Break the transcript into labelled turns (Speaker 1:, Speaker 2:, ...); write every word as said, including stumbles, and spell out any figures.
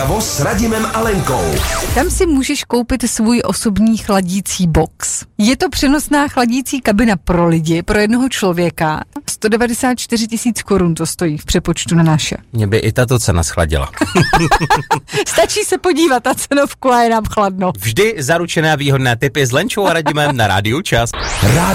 Speaker 1: S Radimem a Lenkou.
Speaker 2: Tam si můžeš koupit svůj osobní chladící box. Je to přenosná chladící kabina pro lidi, pro jednoho člověka. sto devadesát čtyři tisíc korun to stojí v přepočtu na naše.
Speaker 3: Mě by i tato cena schladila.
Speaker 2: Stačí se podívat na cenovku a je nám chladno.
Speaker 3: Vždy zaručené a výhodné tipy s Lenčou a Radimem na Rádiu Čas.